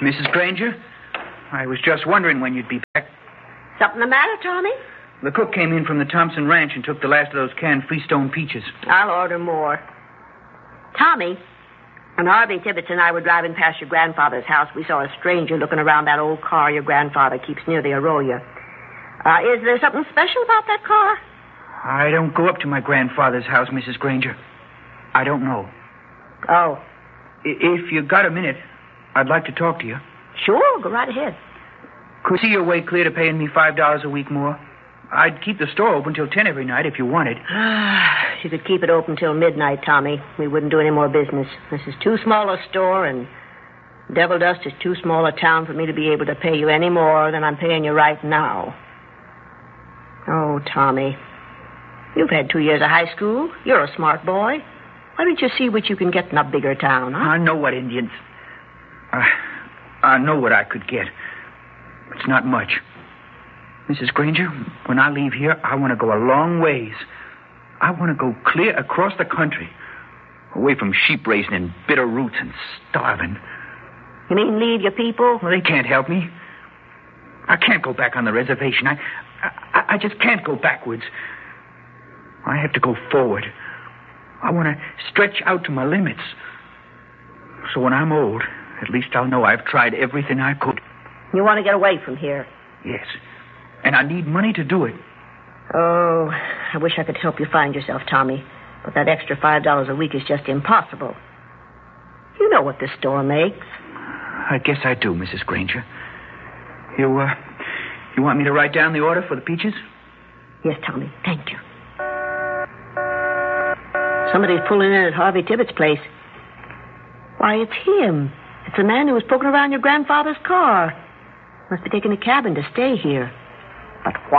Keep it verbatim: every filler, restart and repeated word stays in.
Missus Granger, I was just wondering when you'd be back. Something the matter, Tommy? The cook came in from the Thompson Ranch and took the last of those canned Freestone peaches. I'll order more. Tommy, when Harvey Tibbetts and I were driving past your grandfather's house, we saw a stranger looking around that old car your grandfather keeps near the Arroyo. Uh, is there something special about that car? I don't go up to my grandfather's house, Missus Granger. I don't know. Oh. I- if you got a minute, I'd like to talk to you. Sure, go right ahead. Could you see your way clear to paying me five dollars a week more? I'd keep the store open till ten every night if you wanted. You could keep it open till midnight, Tommy. We wouldn't do any more business. This is too small a store, and Devil Dust is too small a town for me to be able to pay you any more than I'm paying you right now. Oh, Tommy, you've had two years of high school. You're a smart boy. Why don't you see what you can get in a bigger town, huh? I know what Indians... I, I know what I could get. It's not much. Missus Granger, when I leave here, I want to go a long ways. I want to go clear across the country, away from sheep raising and bitter roots and starving. You mean leave your people? Well, they can't help me. I can't go back on the reservation. I, I, I just can't go backwards. I have to go forward. I want to stretch out to my limits. So when I'm old, at least I'll know I've tried everything I could. You want to get away from here? Yes. And I need money to do it. Oh, I wish I could help you find yourself, Tommy. But that extra five dollars a week is just impossible. You know what this store makes. I guess I do, Missus Granger. You, uh, you want me to write down the order for the peaches? Yes, Tommy. Thank you. Somebody's pulling in at Harvey Tibbetts' place. Why, it's him. It's the man who was poking around your grandfather's car. Must be taking a cabin to stay here. But why?